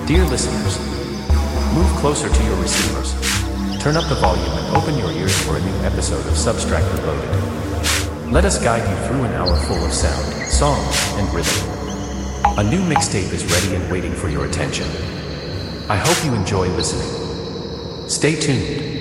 Dear listeners, move closer to your receivers. Turn up the volume and open your ears for a new episode of Substract Reloaded. Let us guide you through an hour full of sound, song, and rhythm. A new mixtape is ready and waiting for your attention. I hope you enjoy listening. Stay tuned.